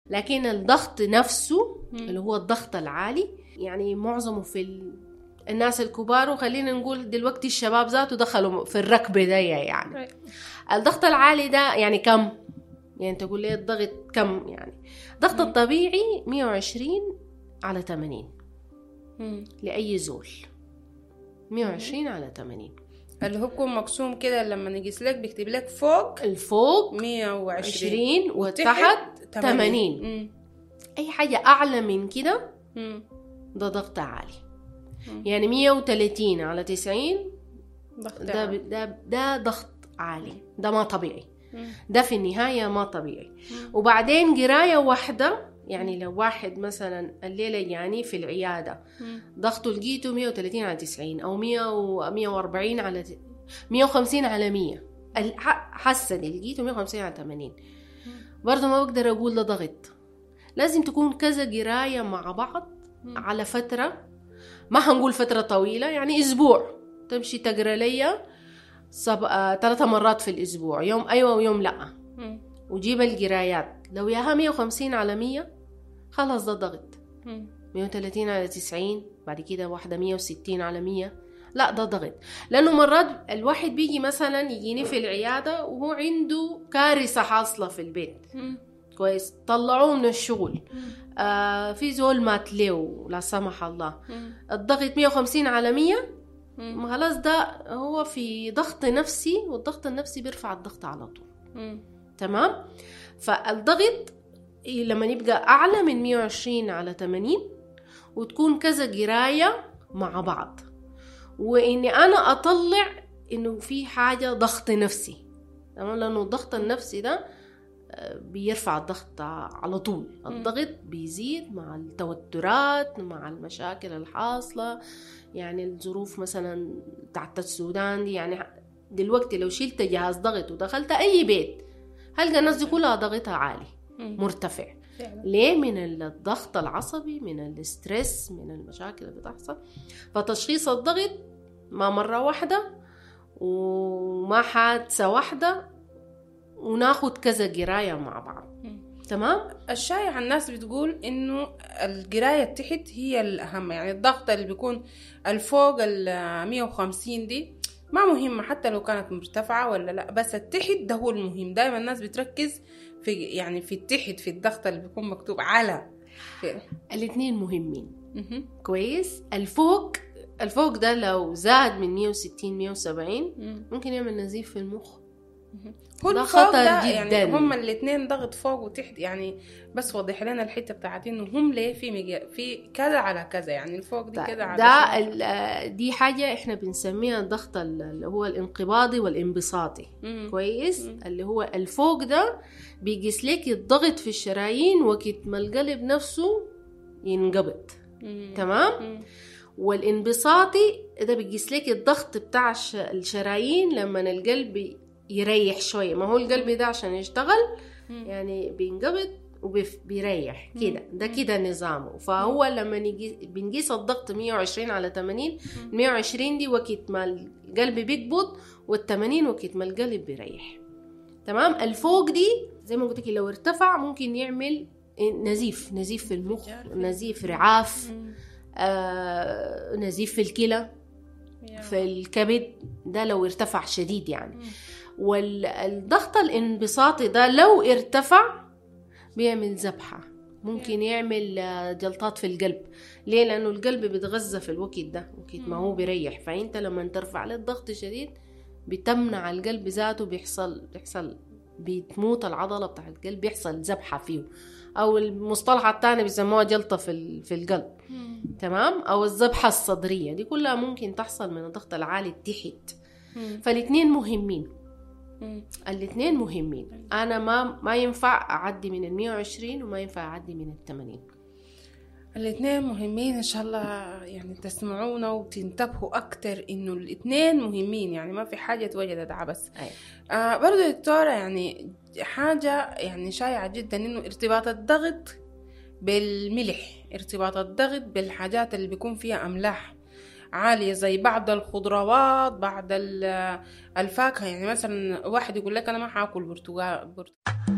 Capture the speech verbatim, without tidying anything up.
لكن الضغط نفسه اللي هو الضغط العالي يعني معظمه في ال... الناس الكبار، وخلينا نقول دلوقتي الشباب ذاته دخلوا في الركبة ده يعني. الضغط العالي ده يعني كم؟ يعني تقول لي الضغط كم؟ يعني الضغط الطبيعي مية وعشرين على ثمانين لأي زول، مية وعشرين على ثمانين اللي هو مقسوم كده لما نقيس لك بيكتب لك فوق الفوق مية وعشرين وتحت ثمانين. أي حاجة أعلى من كده ده ضغط عالي. مم. يعني مية وثلاثين على تسعين ده, ده, ده ضغط عالي، ده ما طبيعي. مم. ده في النهاية ما طبيعي. مم. وبعدين قراية واحدة، يعني لو واحد مثلا الليلة يعني في العيادة مم. ضغطه لقيته مية وثلاثين على تسعين أو مية وأربعين على ت... مية وخمسين على مية، حاسة دي لقيته مية وخمسين على ثمانين، برضه ما بقدر أقول ده ضغط. لازم تكون كذا قراية مع بعض مم. على فترة، ما هنقول فترة طويلة، يعني أسبوع تمشي تقرأ لي صب... آه... ثلاثة مرات في الأسبوع، يوم أيوة ويوم لأ مم. وجيب القرايات. لو ياها مية وخمسين على مية خلاص ده ضغط. مم. مية وثلاثين على تسعين، بعد كده واحدة مية وستين على مية، لا ده ضغط. لأنه مرات الواحد بيجي مثلا يجيني في العيادة وهو عنده كارثة حاصلة في البيت مم. كويس، طلعوه من الشغل، آه في زول مات له لا سمح الله، مم. الضغط مية وخمسين على مية، خلاص ده هو في ضغط نفسي، والضغط النفسي بيرفع الضغط على طول. مم. تمام. فالضغط لما يبقى أعلى من مية وعشرين على ثمانين وتكون كذا قراية مع بعض، وإني أنا أطلع إنه في حاجة ضغط نفسي، تمام، لأنه الضغط النفسي ده بيرفع الضغط على طول. الضغط بيزيد مع التوترات، مع المشاكل الحاصلة، يعني الظروف مثلا تحت السودان دي، يعني دلوقتي لو شلت جهاز ضغط ودخلت أي بيت هلقى الناس دي كلها ضغطها عالي مرتفع. ليه؟ من الضغط العصبي، من الاسترس، من المشاكل اللي بتحصل. فتشخيص الضغط ما مرة واحدة وما حادثة واحدة، وناخد كذا قراية مع بعض. تمام. الشائع الناس بتقول انه القراية تحت هي الأهم، يعني الضغط اللي بيكون الفوق المية وخمسين دي ما مهمة حتى لو كانت مرتفعة ولا لا، بس التحت ده هو المهم. دايما الناس بتركز في يعني في التحت، في الضغط اللي بيكون مكتوب على في. الاثنين مهمين. كويس. الفوق الفوق ده لو زاد من مية وستين مية وسبعين ممكن يعمل نزيف في المخ. هو خطر ده جدا. يعني هم الاثنين ضغط فوق وتحت، يعني بس وضح لنا الحته بتاعت انه هم ليه في مجا... في كذا على كذا، يعني الفوق دي كذا على ده دي حاجه احنا بنسميها الضغط اللي هو الانقباضي والانبساطي. مم. كويس. مم. اللي هو الفوق ده بيقيس لك الضغط في الشرايين وقت ما القلب نفسه ينقبض. مم. تمام. مم. والانبساطي ده بيقيس لك الضغط بتاع الشرايين لما القلب يريح شوية. ما هو القلب ده عشان يشتغل يعني بينقبض وبيريح كده، ده كده نظامه. فهو لما نجي بنقيس الضغط مية وعشرين على ثمانين، مية وعشرين دي وقت ما القلب بيقبض، والثمانين وقت ما القلب بيريح. تمام. الفوق دي زي ما قلت لك لو ارتفع ممكن يعمل نزيف، نزيف في المخ، نزيف رعاف، آه، نزيف في الكلى، في الكبد، ده لو ارتفع شديد يعني. والضغط الانبساطي ده لو ارتفع بيعمل ذبحة، ممكن يعمل جلطات في القلب. ليه؟ لأنه القلب بيتغذى في الوقت ده، وقت ما هو بيريح. فأنت لما ترفع له الضغط شديد بتمنع القلب ذاته، بيحصل بيحصل بتموت العضلة بتاع القلب، بيحصل ذبحة فيه، أو المصطلح الثاني بيسموها جلطة في في القلب. تمام. أو الذبحة الصدرية، دي كلها ممكن تحصل من الضغط العالي التحت. فالاثنين مهمين. الاثنين مهمين. انا ما ما ينفع اعدي من المية وعشرين وما ينفع اعدي من الثمانين. الاثنين مهمين. ان شاء الله يعني تسمعونا وتنتبهوا اكتر انه الاثنين مهمين، يعني ما في حاجه توجدت عبس. آه برضو دكتوره، يعني حاجه يعني شائعه جدا انه ارتباط الضغط بالملح، ارتباط الضغط بالحاجات اللي بيكون فيها املاح عالية زي بعض الخضروات، بعض الفاكهة. يعني مثلا واحد يقول لك أنا ما حاكل برتقال برتقال